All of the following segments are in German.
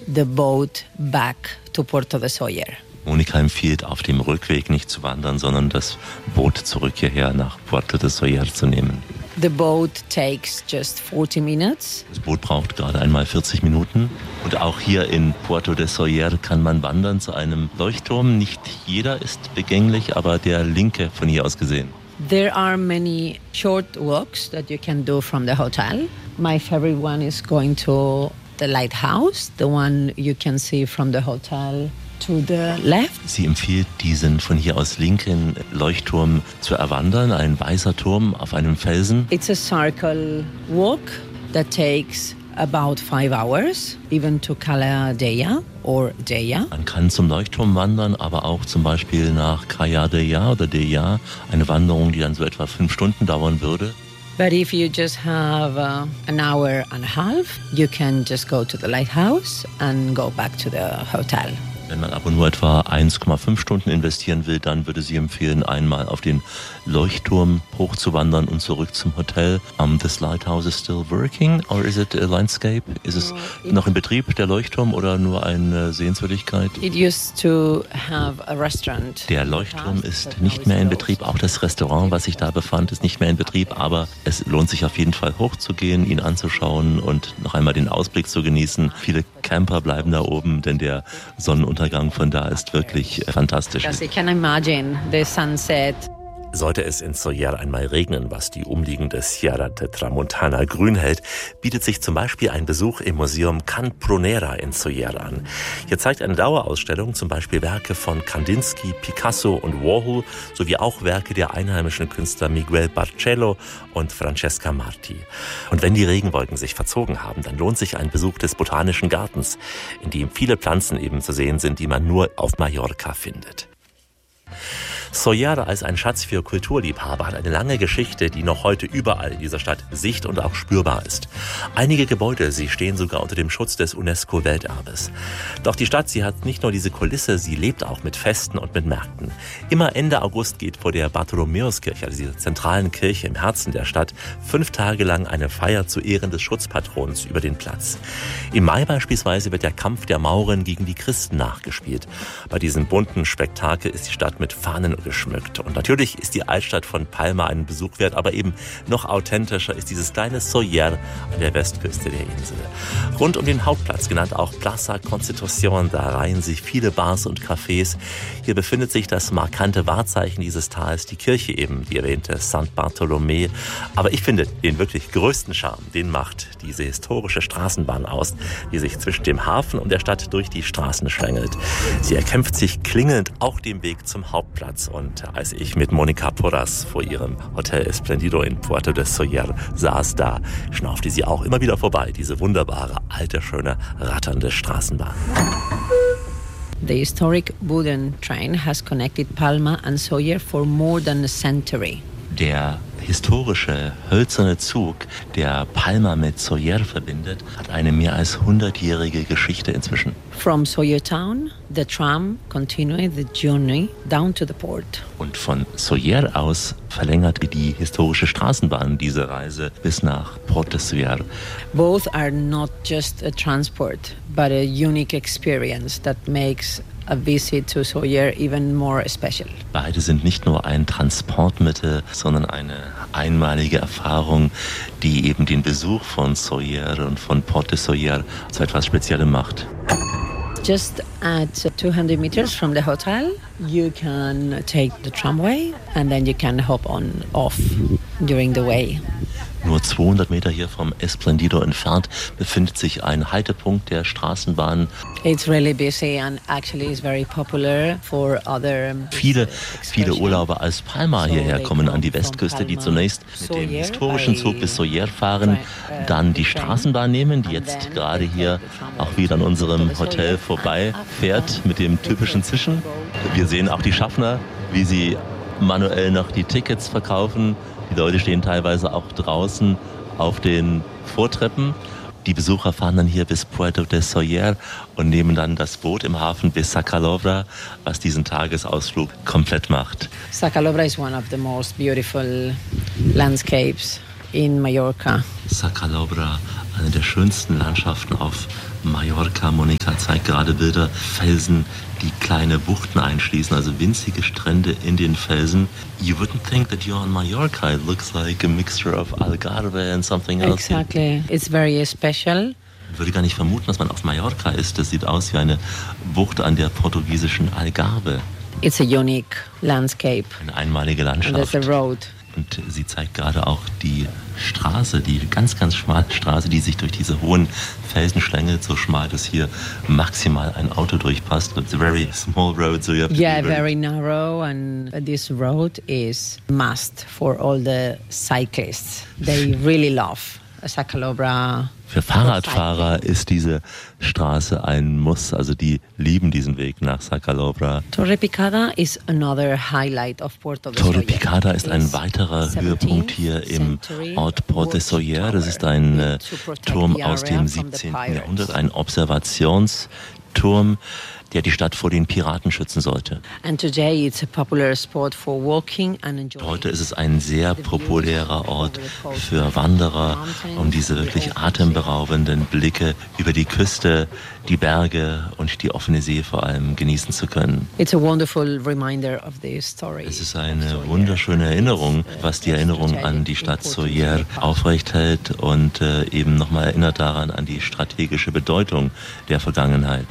the boat back to Puerto de Sóller. Monika empfiehlt, auf dem Rückweg nicht zu wandern, sondern das Boot zurück hierher nach Puerto de Sóller zu nehmen. The boat takes just 40 minutes. Das Boot braucht gerade einmal 40 Minuten. Und auch hier in Puerto de Sóller kann man wandern zu einem Leuchtturm. Nicht jeder ist begänglich, aber der linke von hier aus gesehen. There are many short walks that you can do from the hotel. My favorite one is going to the lighthouse, the one you can see from the hotel to the left. Sie empfiehlt, diesen von hier aus linken Leuchtturm zu erwandern, ein weißer Turm auf einem Felsen. It's a circle walk that takes about 5 hours, even to Cala Della or Della. Man kann zum Leuchtturm wandern, aber auch zum Beispiel nach Cala Della oder Della, eine Wanderung, die dann so etwa 5 Stunden dauern würde. But if you just have an hour and a half, you can just go to the lighthouse and go back to the hotel. Wenn man aber nur etwa 1,5 Stunden investieren will, dann würde sie empfehlen, einmal auf den Leuchtturm hochzuwandern und zurück zum Hotel. This lighthouse is still working, or is it a landscape? Ist es noch in Betrieb, der Leuchtturm, oder nur eine Sehenswürdigkeit? It used to have a restaurant. Der Leuchtturm ist nicht mehr in Betrieb. Auch das Restaurant, was sich da befand, ist nicht mehr in Betrieb. Aber es lohnt sich auf jeden Fall hochzugehen, ihn anzuschauen und noch einmal den Ausblick zu genießen. Viele Camper bleiben da oben, denn der Sonnenuntergang von da ist wirklich fantastisch. Because you can imagine the sunset. Sollte es in Sóller einmal regnen, was die umliegende Sierra de Tramontana grün hält, bietet sich zum Beispiel ein Besuch im Museum Can Prunera in Sóller an. Hier zeigt eine Dauerausstellung zum Beispiel Werke von Kandinsky, Picasso und Warhol sowie auch Werke der einheimischen Künstler Miguel Barcello und Francesca Marti. Und wenn die Regenwolken sich verzogen haben, dann lohnt sich ein Besuch des Botanischen Gartens, in dem viele Pflanzen eben zu sehen sind, die man nur auf Mallorca findet. Sóller als ein Schatz für Kulturliebhaber hat eine lange Geschichte, die noch heute überall in dieser Stadt sicht- und auch spürbar ist. Einige Gebäude, sie stehen sogar unter dem Schutz des UNESCO-Welterbes. Doch die Stadt, sie hat nicht nur diese Kulisse, sie lebt auch mit Festen und mit Märkten. Immer Ende August geht vor der Bartholomäuskirche, also dieser zentralen Kirche im Herzen der Stadt, 5 Tage lang eine Feier zu Ehren des Schutzpatrons über den Platz. Im Mai beispielsweise wird der Kampf der Mauren gegen die Christen nachgespielt. Bei diesem bunten Spektakel ist die Stadt mit Fahnen geschmückt. Und natürlich ist die Altstadt von Palma einen Besuch wert, aber eben noch authentischer ist dieses kleine Sóller an der Westküste der Insel. Rund um den Hauptplatz, genannt auch Plaza Constitución, da reihen sich viele Bars und Cafés. Hier befindet sich das markante Wahrzeichen dieses Tals, die Kirche eben, die erwähnte Sant Bartolomé. Aber ich finde, den wirklich größten Charme, den macht diese historische Straßenbahn aus, die sich zwischen dem Hafen und der Stadt durch die Straßen schlängelt. Sie erkämpft sich klingelnd auch den Weg zum Hauptplatz. Und als ich mit Monika Porras vor ihrem Hotel Esplendido in Puerto de Sóller saß, da schnaufte sie auch immer wieder vorbei, diese wunderbare, alte, schöne, ratternde Straßenbahn. The historic wooden train has connected Palma and Sóller for more than a century. Der historische hölzerne Zug, der Palma mit Sóller verbindet, hat eine mehr als 100-jährige Geschichte inzwischen. From Sóller town, the tram continued the journey down to the port. Und von Sóller aus verlängert die historische Straßenbahn diese Reise bis nach Port de Sóller. Both are not just a transport, but a unique experience that makes a visit to Sóller even more special. Beide sind nicht nur ein Transportmittel, sondern eine einmalige Erfahrung, die eben den Besuch von Sóller und von Port de Sóller zu etwas Speziellem macht. Just at 200 meters from the hotel, you can take the tramway and then you can hop on off during the way. Nur 200 Meter hier vom Esplendido entfernt befindet sich ein Haltepunkt der Straßenbahn. It's really busy and actually is very popular for other Viele Urlauber aus Palma hierher kommen an die Westküste, die zunächst mit dem historischen Zug bis Sóller fahren, dann die Straßenbahn nehmen, die jetzt gerade hier auch wieder an unserem Hotel vorbeifährt mit dem typischen Zischen. Wir sehen auch die Schaffner, wie sie manuell noch die Tickets verkaufen. Die Leute stehen teilweise auch draußen auf den Vortreppen. Die Besucher fahren dann hier bis Puerto de Sóller und nehmen dann das Boot im Hafen bis Sacalobra, was diesen Tagesausflug komplett macht. Sacalobra is one of the most beautiful landscapes in Mallorca. Sa Calobra, eine der schönsten Landschaften auf Mallorca. Monika zeigt gerade Bilder, Felsen, die kleine Buchten einschließen, also winzige Strände in den Felsen. You wouldn't think that you're on Mallorca. It looks like a mixture of Algarve and something else. Exactly. It's very special. Ich würde gar nicht vermuten, dass man auf Mallorca ist. Das sieht aus wie eine Bucht an der portugiesischen Algarve. It's a unique landscape. Eine einmalige Landschaft. And there's a road. Und sie zeigt gerade auch die Straße, die ganz, ganz schmale Straße, die sich durch diese hohen Felsen schlängelt, so schmal, dass hier maximal ein Auto durchpasst. It's a very small road, so you have to be very narrow, and this road is must for all the cyclists. They really love Sa Calobra. Für Fahrradfahrer ist diese Straße ein Muss, also die lieben diesen Weg nach Sa Calobra. Torre Picada is another highlight of Puerto de Sóller. Torre Picada ist ein weiterer Höhepunkt hier im Ort Port de Sóller. Das ist ein Turm aus dem 17. Jahrhundert, ein Observationsturm, der die Stadt vor den Piraten schützen sollte. Heute ist es ein sehr populärer Ort für Wanderer, um diese wirklich atemberaubenden Blicke über die Küste, die Berge und die offene See vor allem genießen zu können. Es ist eine wunderschöne Erinnerung, was die Erinnerung an die Stadt Sóller aufrecht hält und eben nochmal erinnert daran an die strategische Bedeutung der Vergangenheit.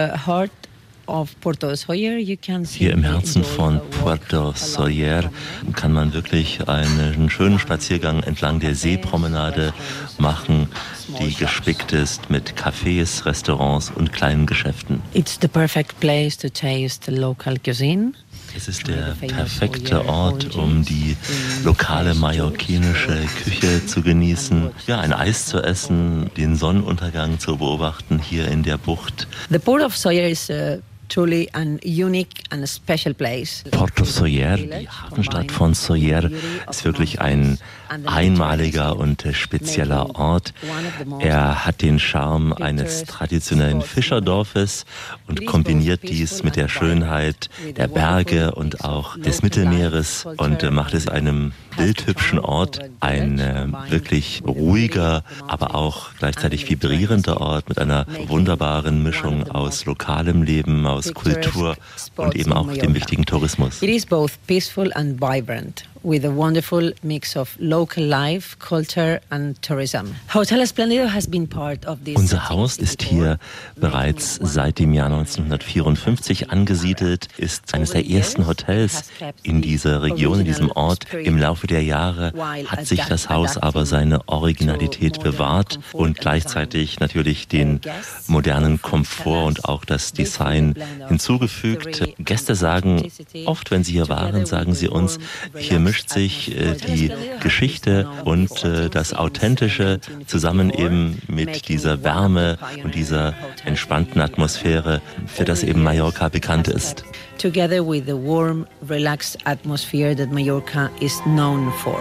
Hier im Herzen von Puerto Sóller kann man wirklich einen schönen Spaziergang entlang der Seepromenade machen, die gespickt ist mit Cafés, Restaurants und kleinen Geschäften. It's the perfect place to taste local cuisine. Es ist der perfekte Ort, um die lokale mallorquinische Küche zu genießen, ja, ein Eis zu essen, den Sonnenuntergang zu beobachten hier in der Bucht. The Port of Sóller is truly an unique and a special place. Port of Sóller, die Hafenstadt von Sóller, ist wirklich ein einmaliger und spezieller Ort. Er hat den Charme eines traditionellen Fischerdorfes und kombiniert dies mit der Schönheit der Berge und auch des Mittelmeeres und macht es einem bildhübschen Ort, ein wirklich ruhiger, aber auch gleichzeitig vibrierender Ort mit einer wunderbaren Mischung aus lokalem Leben, aus Kultur und eben auch dem wichtigen Tourismus. It is both peaceful and vibrant, with a wonderful mix of local life, culture and tourism. Hotel Esplendido has been part of this. Unser Haus ist hier bereits seit dem Jahr 1954 angesiedelt, ist eines der ersten Hotels in dieser Region, in diesem Ort. Im Laufe der Jahre hat sich das Haus aber seine Originalität bewahrt und gleichzeitig natürlich den modernen Komfort und auch das Design hinzugefügt. Gäste sagen oft, wenn sie hier waren, sagen sie uns, hier mischt sich die Geschichte und das Authentische zusammen eben mit dieser Wärme und dieser entspannten Atmosphäre, für das eben Mallorca bekannt ist. Together with the warm, relaxed atmosphere that Mallorca is known for.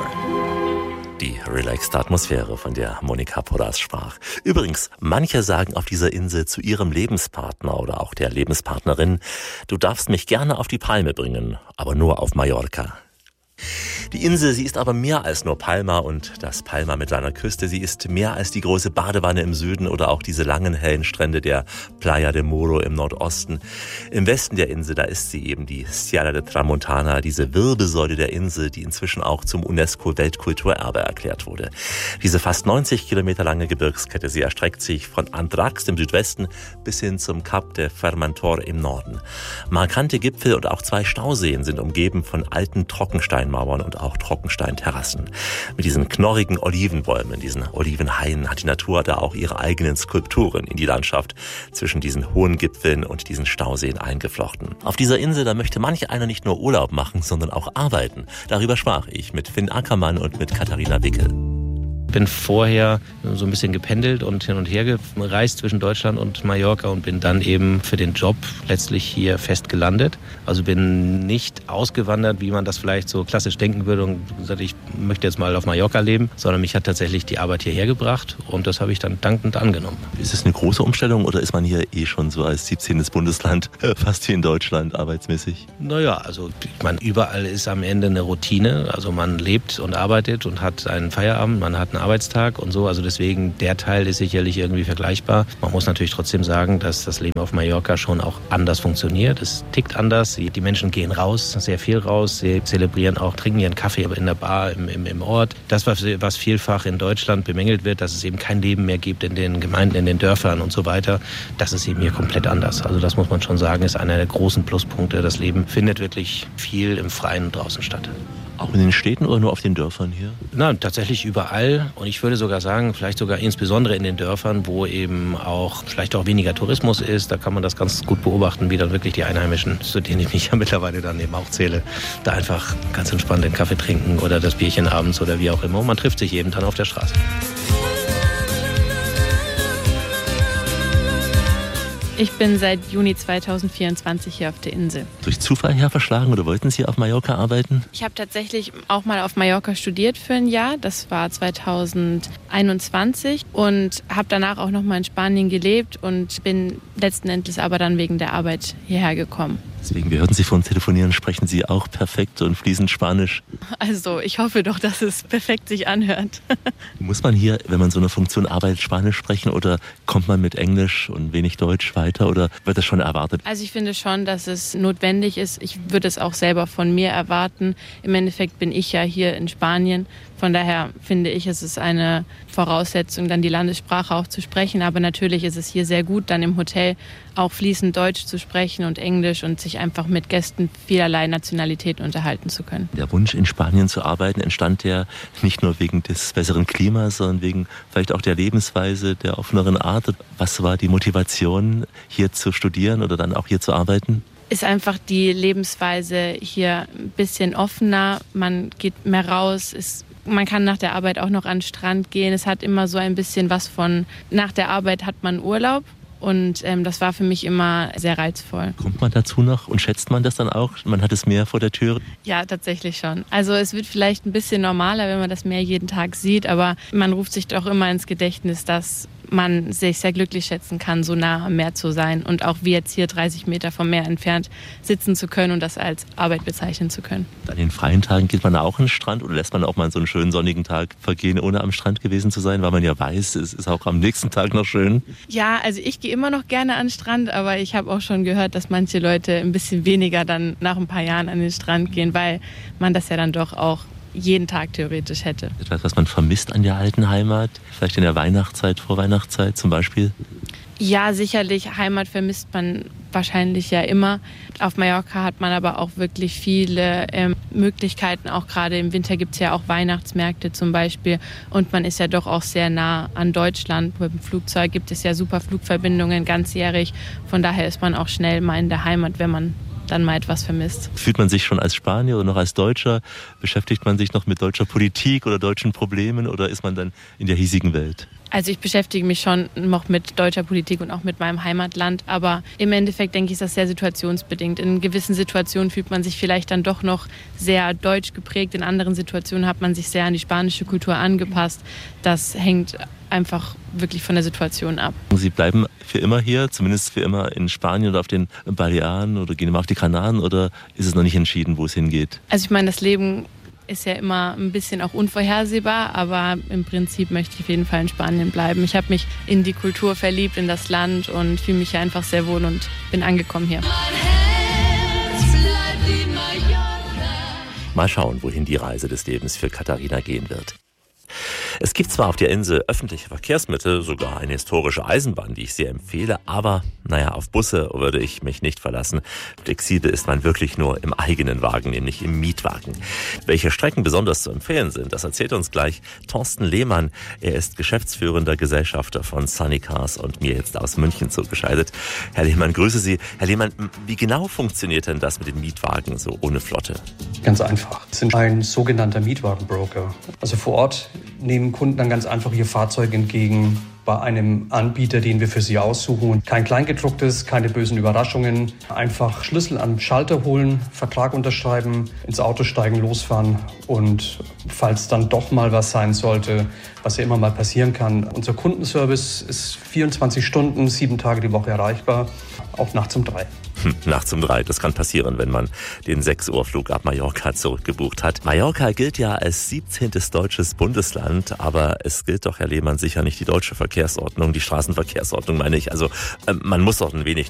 Die relaxte Atmosphäre, von der Monika Porras sprach. Übrigens, manche sagen auf dieser Insel zu ihrem Lebenspartner oder auch der Lebenspartnerin, du darfst mich gerne auf die Palme bringen, aber nur auf Mallorca. Die Insel, sie ist aber mehr als nur Palma und das Palma mit seiner Küste. Sie ist mehr als die große Badewanne im Süden oder auch diese langen, hellen Strände der Playa de Moro im Nordosten. Im Westen der Insel, da ist sie eben die Sierra de Tramontana, diese Wirbelsäule der Insel, die inzwischen auch zum UNESCO-Weltkulturerbe erklärt wurde. Diese fast 90 Kilometer lange Gebirgskette, sie erstreckt sich von Andratx im Südwesten bis hin zum Cap de Fermantor im Norden. Markante Gipfel und auch 2 Stauseen sind umgeben von alten Trockensteinmauern und auch Trockensteinterrassen. Mit diesen knorrigen Olivenbäumen, diesen Olivenhainen hat die Natur da auch ihre eigenen Skulpturen in die Landschaft zwischen diesen hohen Gipfeln und diesen Stauseen eingeflochten. Auf dieser Insel, da möchte manch einer nicht nur Urlaub machen, sondern auch arbeiten. Darüber sprach ich mit Finn Ackermann und mit Katharina Wickel. bin vorher so ein bisschen gependelt und hin und her gereist zwischen Deutschland und Mallorca und bin dann eben für den Job letztlich hier fest gelandet. Also bin nicht ausgewandert, wie man das vielleicht so klassisch denken würde und gesagt, ich möchte jetzt mal auf Mallorca leben, sondern mich hat tatsächlich die Arbeit hierher gebracht und das habe ich dann dankend angenommen. Ist es eine große Umstellung oder ist man hier schon so als 17. Bundesland fast wie in Deutschland arbeitsmäßig? Naja, also ich meine, überall ist am Ende eine Routine. Also man lebt und arbeitet und hat einen Feierabend, man hat einen Arbeitstag und so. Also deswegen, der Teil ist sicherlich irgendwie vergleichbar. Man muss natürlich trotzdem sagen, dass das Leben auf Mallorca schon auch anders funktioniert. Es tickt anders. Die Menschen gehen raus, sehr viel raus. Sie zelebrieren auch, trinken ihren Kaffee in der Bar im Ort. Das, was vielfach in Deutschland bemängelt wird, dass es eben kein Leben mehr gibt in den Gemeinden, in den Dörfern und so weiter, das ist eben hier komplett anders. Also das muss man schon sagen, ist einer der großen Pluspunkte. Das Leben findet wirklich viel im Freien und draußen statt. Auch in den Städten oder nur auf den Dörfern hier? Nein, tatsächlich überall. Und ich würde sogar sagen, vielleicht sogar insbesondere in den Dörfern, wo eben auch vielleicht auch weniger Tourismus ist. Da kann man das ganz gut beobachten, wie dann wirklich die Einheimischen, zu denen ich mich ja mittlerweile dann eben auch zähle, da einfach ganz entspannt den Kaffee trinken oder das Bierchen abends oder wie auch immer. Und man trifft sich eben dann auf der Straße. Ich bin seit Juni 2024 hier auf der Insel. Durch Zufall her verschlagen oder wollten Sie auf Mallorca arbeiten? Ich habe tatsächlich auch mal auf Mallorca studiert für ein Jahr. Das war 2021 und habe danach auch noch mal in Spanien gelebt und bin letzten Endes aber dann wegen der Arbeit hierher gekommen. Deswegen, wir hörten Sie vorhin telefonieren, sprechen Sie auch perfekt und fließend Spanisch? Also ich hoffe doch, dass es perfekt sich anhört. Muss man hier, wenn man so eine Funktion arbeitet, Spanisch sprechen oder kommt man mit Englisch und wenig Deutsch weiter oder wird das schon erwartet? Also ich finde schon, dass es notwendig ist. Ich würde es auch selber von mir erwarten. Im Endeffekt bin ich ja hier in Spanien. Von daher finde ich, es ist eine Voraussetzung, dann die Landessprache auch zu sprechen. Aber natürlich ist es hier sehr gut, dann im Hotel auch fließend Deutsch zu sprechen und Englisch und sich einfach mit Gästen vielerlei Nationalitäten unterhalten zu können. Der Wunsch, in Spanien zu arbeiten, entstand ja nicht nur wegen des besseren Klimas, sondern wegen vielleicht auch der Lebensweise, der offeneren Art. Was war die Motivation, hier zu studieren oder dann auch hier zu arbeiten? Ist einfach die Lebensweise hier ein bisschen offener. Man geht mehr raus, man kann nach der Arbeit auch noch an den Strand gehen. Es hat immer so ein bisschen was von, nach der Arbeit hat man Urlaub. Und das war für mich immer sehr reizvoll. Kommt man dazu noch und schätzt man das dann auch? Man hat es mehr vor der Tür? Ja, tatsächlich schon. Also es wird vielleicht ein bisschen normaler, wenn man das Meer jeden Tag sieht. Aber man ruft sich doch immer ins Gedächtnis, dass man sich sehr glücklich schätzen kann, so nah am Meer zu sein. Und auch wie jetzt hier 30 Meter vom Meer entfernt sitzen zu können und das als Arbeit bezeichnen zu können. An den freien Tagen geht man auch an den Strand oder lässt man auch mal so einen schönen sonnigen Tag vergehen, ohne am Strand gewesen zu sein? Weil man ja weiß, es ist auch am nächsten Tag noch schön. Ja, also ich gehe immer noch gerne an den Strand, aber ich habe auch schon gehört, dass manche Leute ein bisschen weniger dann nach ein paar Jahren an den Strand gehen, weil man das ja dann doch auch jeden Tag theoretisch hätte. Etwas, was man vermisst an der alten Heimat? Vielleicht in der Weihnachtszeit, Vorweihnachtszeit zum Beispiel? Ja, sicherlich. Heimat vermisst man wahrscheinlich ja immer. Auf Mallorca hat man aber auch wirklich viele Möglichkeiten. Auch gerade im Winter gibt es ja auch Weihnachtsmärkte zum Beispiel. Und man ist ja doch auch sehr nah an Deutschland. Mit dem Flugzeug gibt es ja super Flugverbindungen ganzjährig. Von daher ist man auch schnell mal in der Heimat, wenn man dann mal etwas vermisst. Fühlt man sich schon als Spanier oder noch als Deutscher? Beschäftigt man sich noch mit deutscher Politik oder deutschen Problemen oder ist man dann in der hiesigen Welt? Also ich beschäftige mich schon noch mit deutscher Politik und auch mit meinem Heimatland, aber im Endeffekt denke ich, ist das sehr situationsbedingt. In gewissen Situationen fühlt man sich vielleicht dann doch noch sehr deutsch geprägt, in anderen Situationen hat man sich sehr an die spanische Kultur angepasst. Das hängt einfach wirklich von der Situation ab. Sie bleiben für immer hier, zumindest für immer in Spanien oder auf den Balearen oder gehen immer auf die Kanaren oder ist es noch nicht entschieden, wo es hingeht? Also ich meine, das Leben ist ja immer ein bisschen auch unvorhersehbar, aber im Prinzip möchte ich auf jeden Fall in Spanien bleiben. Ich habe mich in die Kultur verliebt, in das Land und fühle mich hier einfach sehr wohl und bin angekommen hier. Mal schauen, wohin die Reise des Lebens für Katharina gehen wird. Es gibt zwar auf der Insel öffentliche Verkehrsmittel, sogar eine historische Eisenbahn, die ich sehr empfehle, aber auf Busse würde ich mich nicht verlassen. Flexibel ist man wirklich nur im eigenen Wagen, nämlich im Mietwagen. Welche Strecken besonders zu empfehlen sind, das erzählt uns gleich Thorsten Lehmann. Er ist geschäftsführender Gesellschafter von Sunny Cars und mir jetzt aus München zugeschaltet. Herr Lehmann, grüße Sie. Herr Lehmann, wie genau funktioniert denn das mit den Mietwagen so ohne Flotte? Ganz einfach. Es sind ein sogenannter Mietwagenbroker. Also vor Ort nehmen bringen Kunden dann ganz einfach ihr Fahrzeug entgegen bei einem Anbieter, den wir für sie aussuchen. Kein Kleingedrucktes, keine bösen Überraschungen. Einfach Schlüssel am Schalter holen, Vertrag unterschreiben, ins Auto steigen, losfahren. Und falls dann doch mal was sein sollte, was ja immer mal passieren kann, unser Kundenservice ist 24 Stunden, 7 Tage die Woche erreichbar, auch nachts um 3. Nachts um 3, das kann passieren, wenn man den 6-Uhr-Flug ab Mallorca zurückgebucht hat. Mallorca gilt ja als 17. deutsches Bundesland, aber es gilt doch, Herr Lehmann, sicher nicht die deutsche Verkehrsordnung, die Straßenverkehrsordnung meine ich. Also man muss doch ein wenig